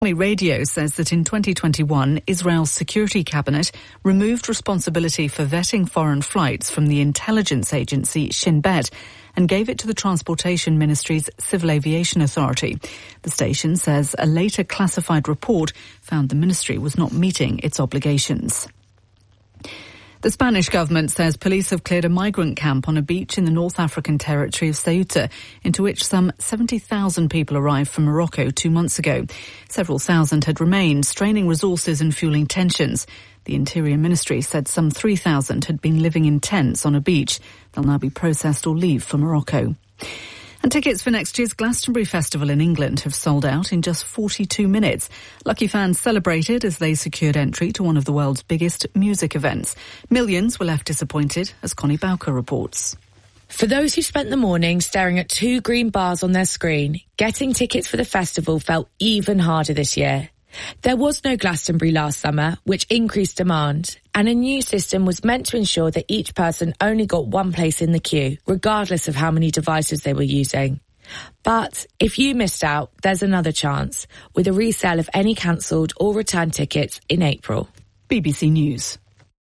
Radio says that in 2021, Israel's security cabinet removed responsibility for vetting foreign flights from the intelligence agency Shin Bet and gave it to the Transportation Ministry's Civil Aviation Authority. The station says a later classified report found the ministry was not meeting its obligations. The Spanish government says police have cleared a migrant camp on a beach in the North African territory of Ceuta, into which some 70,000 people arrived from Morocco 2 months ago. Several thousand had remained, straining resources and fueling tensions. The Interior Ministry said some 3,000 had been living in tents on a beach. They'll now be processed or leave for Morocco. And tickets for next year's Glastonbury Festival in England have sold out in just 42 minutes. Lucky fans celebrated as they secured entry to one of the world's biggest music events. Millions were left disappointed, as Connie Bowker reports. For those who spent the morning staring at 2 green bars on their screen, getting tickets for the festival felt even harder this year. There was no Glastonbury last summer, which increased demand, and a new system was meant to ensure that each person only got one place in the queue, regardless of how many devices they were using. But if you missed out, there's another chance, with a resale of any cancelled or returned tickets in April. BBC News.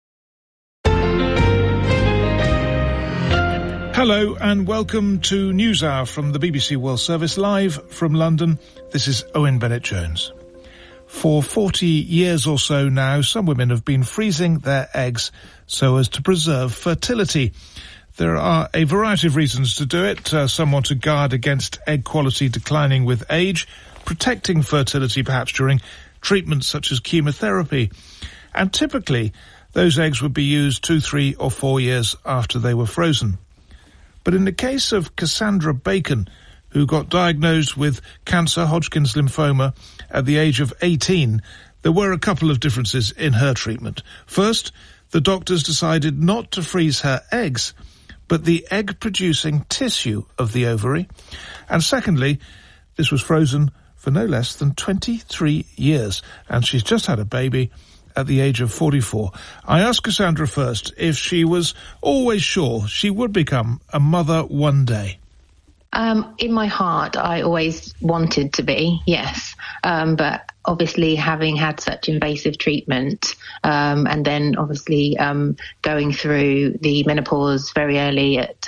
Hello and welcome to NewsHour from the BBC World Service, live from London. This is Owen Bennett-Jones. For 40 years or so now, some women have been freezing their eggs so as to preserve fertility. There are a variety of reasons to do it. Some want to guard against egg quality declining with age, protecting fertility perhaps during treatments such as chemotherapy. And typically, those eggs would be used 2, 3 or 4 years after they were frozen. But in the case of Cassandra Bacon, who got diagnosed with cancer, Hodgkin's lymphoma, at the age of 18, there were a couple of differences in her treatment. First, the doctors decided not to freeze her eggs, but the egg-producing tissue of the ovary. And secondly, this was frozen for no less than 23 years, and she's just had a baby at the age of 44. I asked Cassandra first if she was always sure she would become a mother one day. In my heart, I always wanted to be, yes. But obviously having had such invasive treatment, and then obviously going through the menopause very early at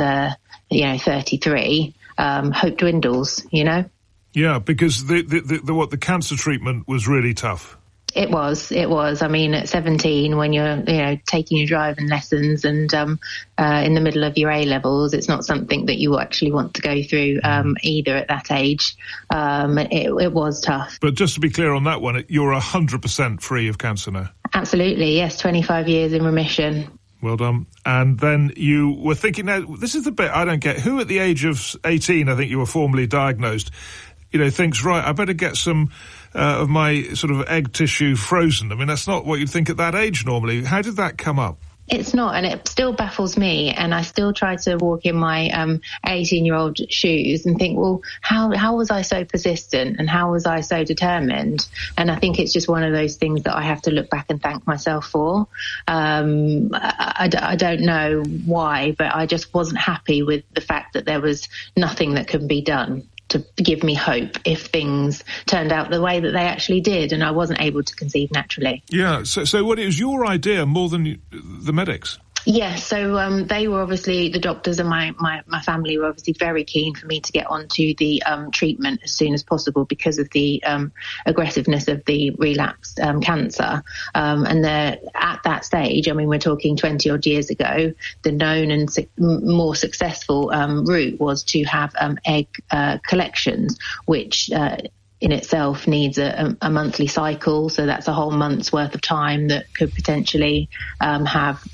33, hope dwindles, Yeah, because the cancer treatment was really tough. It was. I mean, at 17, when you're, taking your driving lessons and in the middle of your A-levels, it's not something that you actually want to go through either at that age. It was tough. But just to be clear on that one, you're 100% free of cancer now? Absolutely, yes, 25 years in remission. Well done. And then you were thinking, now, this is the bit I don't get. Who at the age of 18, I think you were formally diagnosed, thinks, right, I better get some of my sort of egg tissue frozen. I mean, that's not what you'd think at that age normally. How did that come up? It's not, and it still baffles me, and I still try to walk in my 18-year-old shoes and think, well, how was I so persistent and how was I so determined? And I think it's just one of those things that I have to look back and thank myself for. I don't know why, but I just wasn't happy with the fact that there was nothing that could be done to give me hope if things turned out the way that they actually did and I wasn't able to conceive naturally. Yeah, so what, it was your idea more than the medics? Yes, so they were obviously, the doctors and my family were obviously very keen for me to get onto the treatment as soon as possible because of the aggressiveness of the relapsed cancer. And at that stage, I mean, we're talking 20 odd years ago, the known and more successful route was to have egg collections, which in itself needs a monthly cycle. So that's a whole month's worth of time that could potentially have,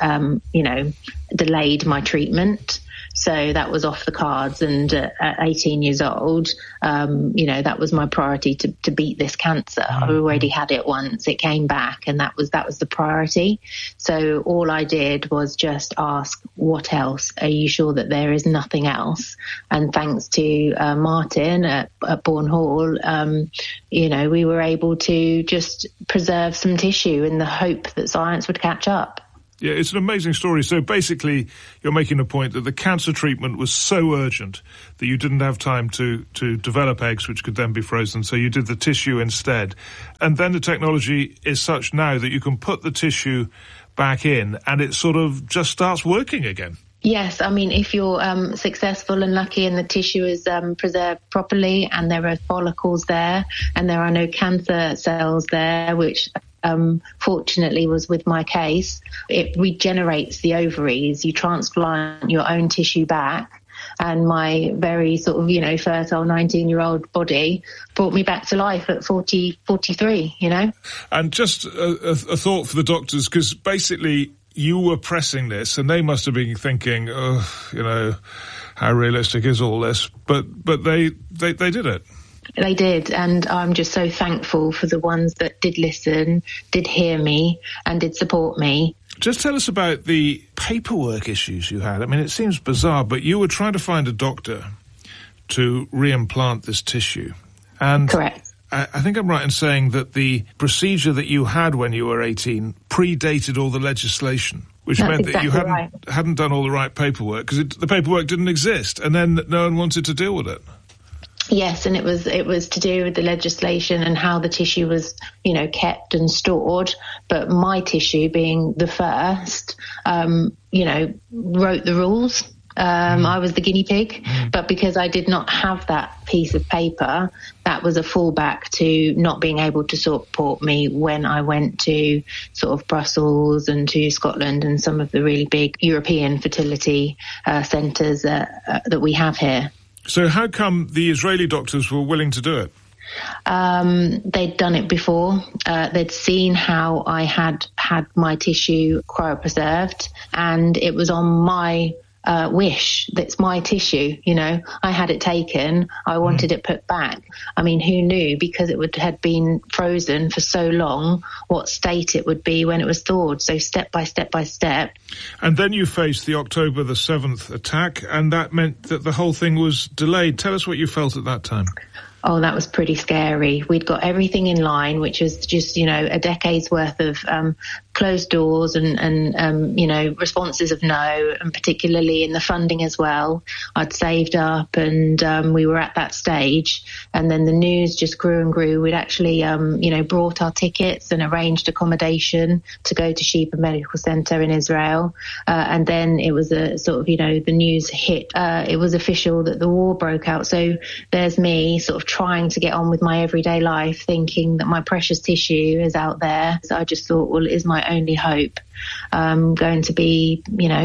delayed my treatment. So that was off the cards. And at 18 years old, that was my priority to beat this cancer. I already had it once. It came back, and that was the priority. So all I did was just ask, what else? Are you sure that there is nothing else? And thanks to Martin at Bourne Hall, we were able to just preserve some tissue in the hope that science would catch up. Yeah, it's an amazing story. So basically, you're making a point that the cancer treatment was so urgent that you didn't have time to develop eggs, which could then be frozen. So you did the tissue instead. And then the technology is such now that you can put the tissue back in and it sort of just starts working again. Yes, I mean, if you're successful and lucky and the tissue is preserved properly and there are follicles there and there are no cancer cells there, which fortunately was with my case, it regenerates the ovaries. You transplant your own tissue back, and my very sort of, fertile 19-year-old body brought me back to life at 43, And just a thought for the doctors, because basically you were pressing this and they must have been thinking, how realistic is all this? But they did it. They did, and I'm just so thankful for the ones that did listen, did hear me, and did support me. Just tell us about the paperwork issues you had. I mean, it seems bizarre, but you were trying to find a doctor to reimplant this tissue. And correct. I think I'm right in saying that the procedure that you had when you were 18 predated all the legislation, which meant that you hadn't done all the right paperwork, because the paperwork didn't exist, and then no one wanted to deal with it. Yes, and it was to do with the legislation and how the tissue was, kept and stored. But my tissue, being the first, wrote the rules. I was the guinea pig, but because I did not have that piece of paper, that was a fallback to not being able to support me when I went to sort of Brussels and to Scotland and some of the really big European fertility centres that we have here. So how come the Israeli doctors were willing to do it? They'd done it before. They'd seen how I had my tissue cryopreserved, and it was on my wish. That's my tissue, I had it taken. I wanted it put back. I mean, who knew, because it had been frozen for so long, what state it would be when it was thawed. So step by step by step. And then you faced the October the 7th attack, and that meant that the whole thing was delayed. Tell us what you felt at that time. Oh, that was pretty scary. We'd got everything in line, which was just, a decade's worth of closed doors and responses of no, and particularly in the funding as well. I'd saved up and we were at that stage. And then the news just grew and grew. We'd actually, brought our tickets and arranged accommodation to go to Sheba Medical Center in Israel. And then it was a sort of, the news hit. It was official that the war broke out. So there's me sort of trying to get on with my everyday life, thinking that my precious tissue is out there. So I just thought, well, it is my only hope going to be,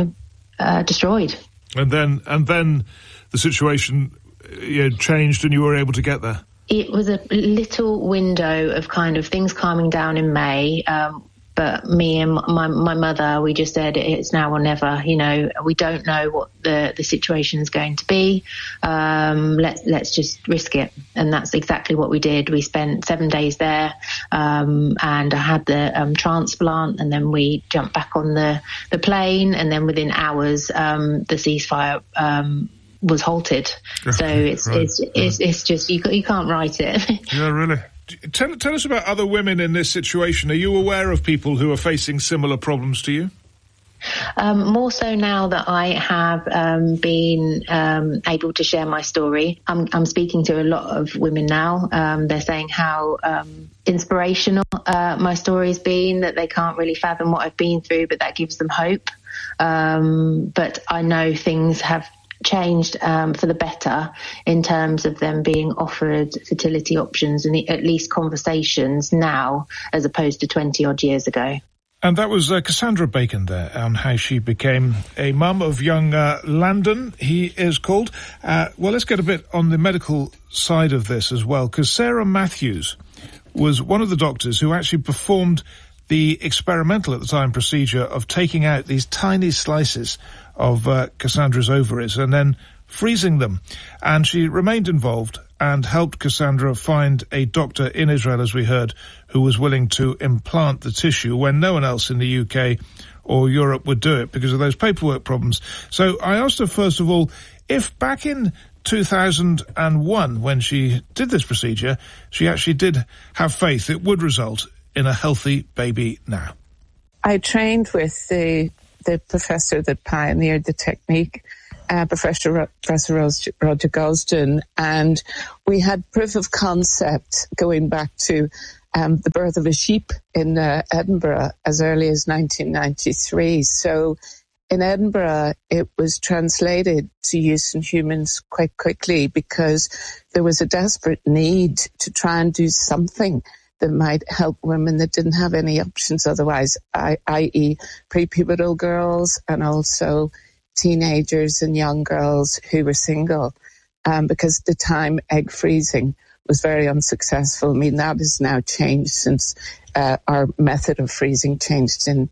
destroyed. And then the situation changed and you were able to get there. It was a little window of kind of things calming down in May. But me and my mother, we just said it's now or never. We don't know what the situation is going to be. Let's just risk it. And that's exactly what we did. We spent 7 days there, and I had the transplant, and then we jumped back on the plane, and then within hours, the ceasefire was halted. So it's just you can't write it. Yeah, really. Tell us about other women in this situation. Are you aware of people who are facing similar problems to you? More so now that I have been able to share my story. I'm speaking to a lot of women now. They're saying how inspirational my story's been, that they can't really fathom what I've been through, but that gives them hope. But I know things have changed for the better in terms of them being offered fertility options and at least conversations now as opposed to 20 odd years ago. And that was Cassandra Bacon there on how she became a mum of young Landon, he is called. Well, let's get a bit on the medical side of this as well, because Sarah Matthews was one of the doctors who actually performed the experimental at the time procedure of taking out these tiny slices of Cassandra's ovaries and then freezing them. And she remained involved and helped Cassandra find a doctor in Israel, as we heard, who was willing to implant the tissue when no one else in the UK or Europe would do it because of those paperwork problems. So I asked her, first of all, if back in 2001, when she did this procedure, she actually did have faith it would result in a healthy baby now. I trained with the professor that pioneered the technique, Professor Roger Gosden, and we had proof of concept going back to the birth of a sheep in Edinburgh as early as 1993. So in Edinburgh, it was translated to use in humans quite quickly because there was a desperate need to try and do something that might help women that didn't have any options otherwise, i.e. prepubertal girls and also teenagers and young girls who were single, because at the time egg freezing was very unsuccessful. I mean, that has now changed since our method of freezing changed in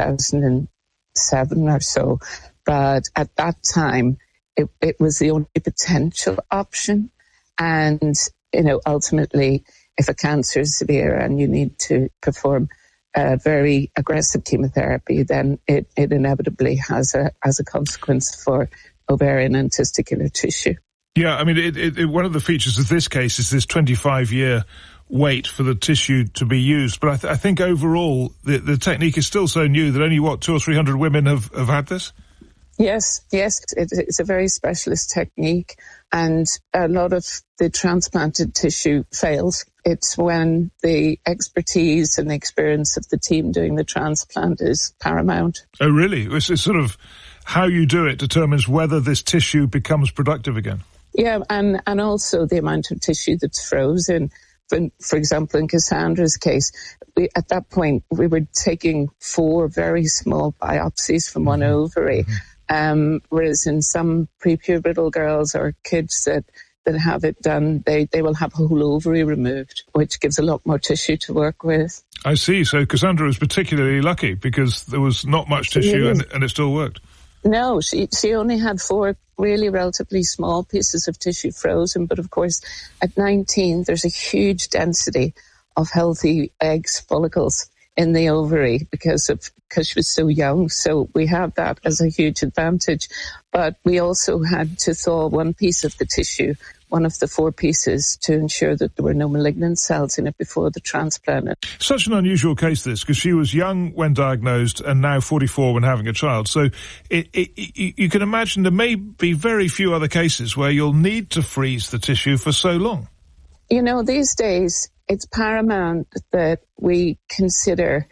2007 or so. But at that time, it was the only potential option. And, ultimately, if a cancer is severe and you need to perform very aggressive chemotherapy, then it inevitably has a consequence for ovarian and testicular tissue. Yeah, I mean, one of the features of this case is this 25-year wait for the tissue to be used. But I think overall, the technique is still so new that only, 200 or 300 women have had this? Yes, it's a very specialist technique, and a lot of the transplanted tissue fails. It's when the expertise and the experience of the team doing the transplant is paramount. Oh, really? It's sort of how you do it determines whether this tissue becomes productive again. Yeah, and also the amount of tissue that's frozen. For example, in Cassandra's case, at that point, we were taking 4 very small biopsies from one ovary. Whereas in some prepubertal girls or kids that have it done, they will have a whole ovary removed, which gives a lot more tissue to work with. I see. So Cassandra was particularly lucky because there was not much tissue and it still worked. No, she only had 4 really relatively small pieces of tissue frozen. But of course, at 19, there's a huge density of healthy eggs, follicles in the ovary because she was so young. So we have that as a huge advantage. But we also had to thaw one piece of the tissue, one of the 4 pieces, to ensure that there were no malignant cells in it before the transplant. Such an unusual case, this, because she was young when diagnosed and now 44 when having a child. So you can imagine there may be very few other cases where you'll need to freeze the tissue for so long. These days, it's paramount that we consider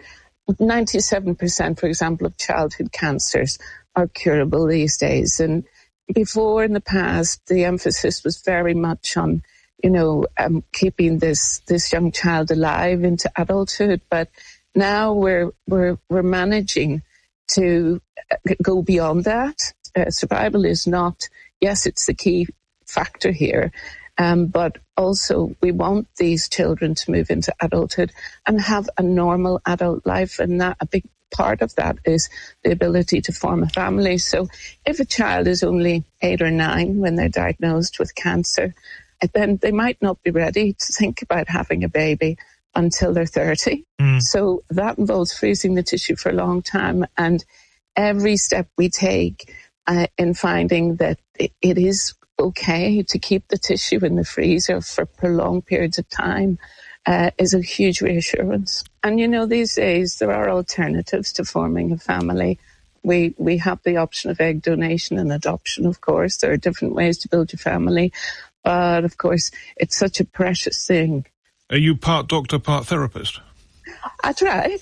97%, for example, of childhood cancers are curable these days. And before, in the past, the emphasis was very much on, keeping this young child alive into adulthood. But now we're managing to go beyond that. Survival is not, yes, it's the key factor here. But also we want these children to move into adulthood and have a normal adult life. And that a big part of that is the ability to form a family. So if a child is only 8 or 9 when they're diagnosed with cancer, then they might not be ready to think about having a baby until they're 30. So that involves freezing the tissue for a long time. And every step we take in finding that it is okay to keep the tissue in the freezer for prolonged periods of time is a huge reassurance. And these days there are alternatives to forming a family. We have the option of egg donation and adoption, of course. There are different ways to build your family. But of course, it's such a precious thing. Are you part doctor, part therapist? I try.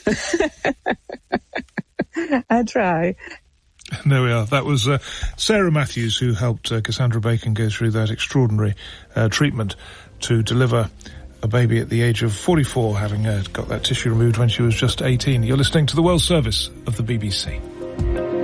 I try. There we are. That was Sarah Matthews, who helped Cassandra Bacon go through that extraordinary treatment to deliver a baby at the age of 44, having got that tissue removed when she was just 18. You're listening to the World Service of the BBC.